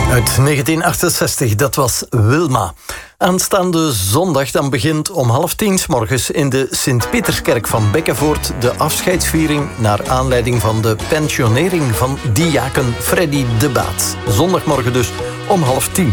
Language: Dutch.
Uit 1968, dat was Wilma. Aanstaande zondag dan begint om 9:30 's morgens in de Sint-Pieterskerk van Bekkenvoort de afscheidsviering naar aanleiding van de pensionering van diaken Freddy de Baat. Zondagmorgen dus om 9:30.